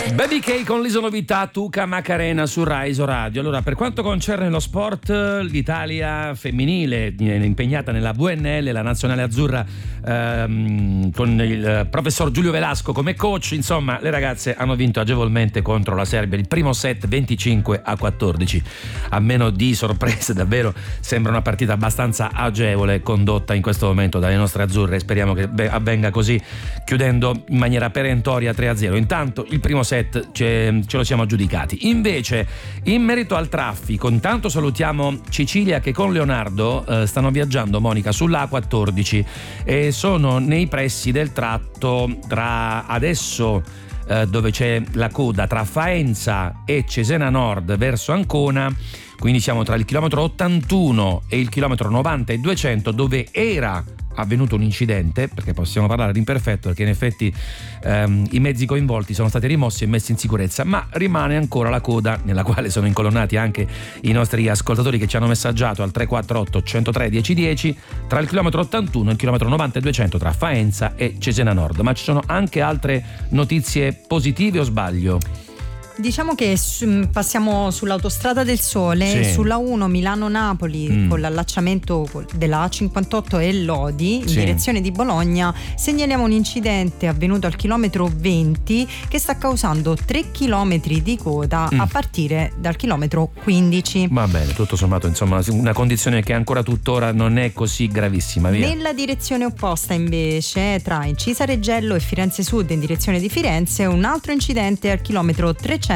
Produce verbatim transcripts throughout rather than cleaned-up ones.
Baby K con l'isonovità Tuca Macarena su Rai Radio. Allora, per quanto concerne lo sport, l'Italia femminile è impegnata nella V N L, la nazionale azzurra, ehm, con il professor Giulio Velasco come coach. Insomma, le ragazze hanno vinto agevolmente contro la Serbia il primo set venticinque a quattordici. A meno di sorprese, davvero sembra una partita abbastanza agevole condotta in questo momento dalle nostre azzurre. Speriamo che avvenga così, chiudendo in maniera perentoria tre a zero. Intanto il primo set ce, ce lo siamo aggiudicati. Invece, in merito al traffico, intanto salutiamo Cecilia che con Leonardo eh, stanno viaggiando, Monica, sull'A quattordici e sono nei pressi del tratto tra adesso eh, dove c'è la coda tra Faenza e Cesena Nord verso Ancona. Quindi siamo tra il chilometro ottantuno e il chilometro novanta e duecento, dove era avvenuto un incidente, perché possiamo parlare di imperfetto, perché in effetti ehm, i mezzi coinvolti sono stati rimossi e messi in sicurezza, ma rimane ancora la coda nella quale sono incolonnati anche i nostri ascoltatori che ci hanno messaggiato al tre quattro otto uno zero tre uno zero uno zero tra il chilometro ottantuno e il chilometro novanta e duecento tra Faenza e Cesena Nord. Ma ci sono anche altre notizie positive, o sbaglio? Diciamo che passiamo sull'autostrada del Sole, sì. Sulla uno Milano-Napoli mm. con l'allacciamento della A cinquantotto e Lodi in sì. direzione di Bologna. Segnaliamo un incidente avvenuto al chilometro venti che sta causando tre chilometri di coda mm. a partire dal chilometro quindici. Va bene, tutto sommato, insomma, una condizione che ancora tuttora non è così gravissima. Via. Nella direzione opposta invece, tra Incisa Reggello e Firenze Sud in direzione di Firenze, un altro incidente al chilometro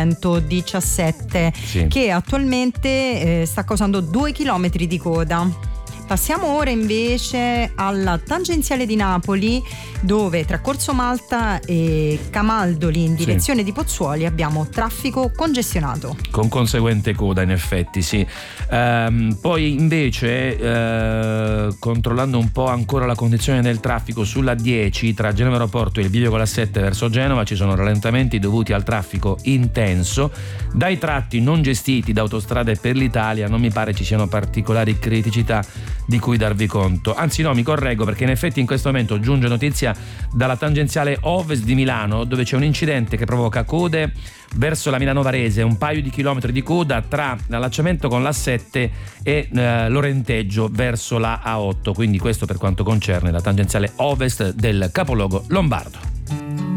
trecentodiciassette sì. che attualmente eh, sta causando due chilometri di coda. Passiamo ora invece alla tangenziale di Napoli, dove tra Corso Malta e Camaldoli in direzione sì. di Pozzuoli abbiamo traffico congestionato. Con conseguente coda, in effetti, sì. Ehm, poi invece, eh, controllando un po' ancora la condizione del traffico sulla dieci tra Genova Aeroporto e il Bivio con la sette verso Genova, ci sono rallentamenti dovuti al traffico intenso. Dai tratti non gestiti da Autostrade per l'Italia non mi pare ci siano particolari criticità di cui darvi conto. Anzi no, mi correggo, perché in effetti in questo momento giunge notizia dalla tangenziale ovest di Milano, dove c'è un incidente che provoca code verso la Milano Varese, un paio di chilometri di coda tra l'allacciamento con l'A sette e eh, l'Orenteggio verso la A otto. Quindi questo per quanto concerne la tangenziale ovest del capoluogo lombardo.